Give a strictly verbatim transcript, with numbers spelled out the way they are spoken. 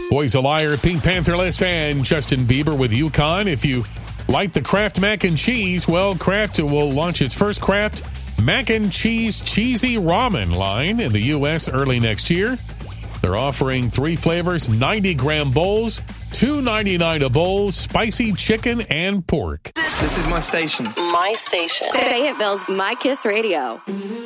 Boys a Liar, Pink Pantherless, and Justin Bieber with UConn. If you like the Kraft mac and cheese, well, Kraft will launch its first Kraft mac and cheese cheesy ramen line in the U S early next year. They're offering three flavors, ninety gram bowls, two ninety-nine a bowl, spicy chicken and pork. This is my station. My station. Fayetteville's My Kiss Radio.